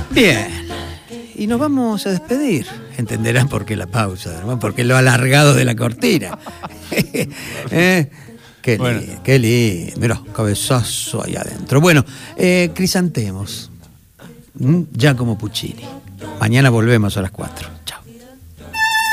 Bien, y nos vamos a despedir. Entenderán por qué la pausa, ¿no? Porque lo alargado de la cortina. Qué lindo. Mirá, cabezazo ahí adentro. Bueno, Crisantemos, Giacomo Puccini. Mañana volvemos a las 4.